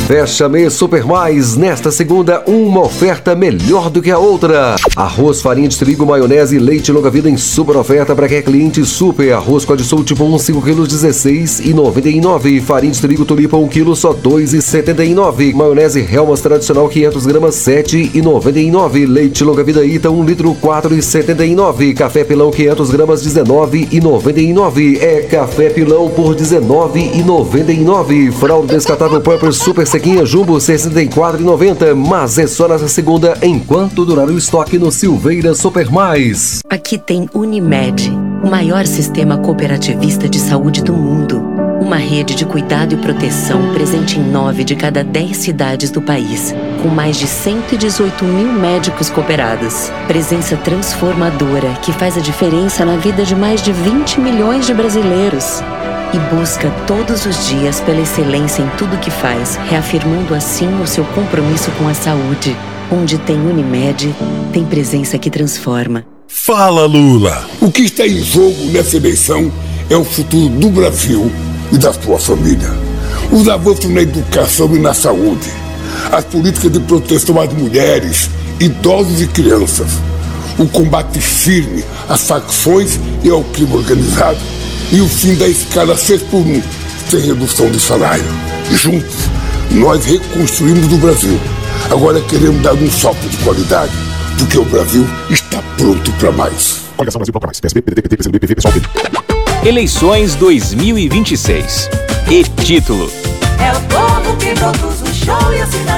Fecha mês Super Mais. Nesta segunda, uma oferta melhor do que a outra. Arroz, farinha de trigo, maionese e leite longa-vida em super oferta para quem é cliente super. Arroz Codsul tipo 1, 5 kg, R$16,99. Farinha de trigo Tulipa 1 kg, só R$2,79. Maionese Helmas tradicional 500 gramas, R$7,99. Leite longa-vida Ita 1 litro, R$4,79. Café Pilão 500 gramas, R$19,99. É Café Pilão por R$19,99. Fralda descartável Pampers super sequinha Jumbo, R$64,90. Mas é só nessa segunda, enquanto durar o estoque no Silveira Super Mais. Aqui tem Unimed, o maior sistema cooperativista de saúde do mundo. Uma rede de cuidado e proteção presente em 9 de cada 10 cidades do país, com mais de 118 mil médicos cooperados. Presença transformadora que faz a diferença na vida de mais de 20 milhões de brasileiros. E busca todos os dias pela excelência em tudo que faz, reafirmando assim o seu compromisso com a saúde. Onde tem Unimed, tem presença que transforma. Fala, Lula! O que está em jogo nessa eleição é o futuro do Brasil e da sua família. Os avanços na educação e na saúde, as políticas de proteção às mulheres, idosos e crianças, o combate firme às facções e ao crime organizado e o fim da escala 6x1, sem redução de salário. Juntos, nós reconstruímos o Brasil. Agora queremos dar um salto de qualidade, porque o Brasil está pronto para mais. Coligação Brasil para mais. PSB, PDT, PT, PCdoB, PV, PSOL, PT. Eleições 2026. E-título. É o povo que produz o show e assina a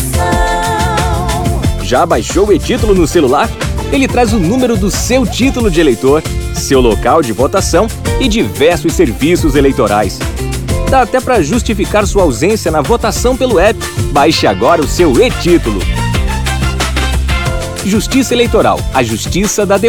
direção. Já baixou o e-título no celular? Ele traz o número do seu título de eleitor, seu local de votação e diversos serviços eleitorais. Dá até para justificar sua ausência na votação pelo app. Baixe agora o seu e-título. Justiça Eleitoral, a justiça da democracia.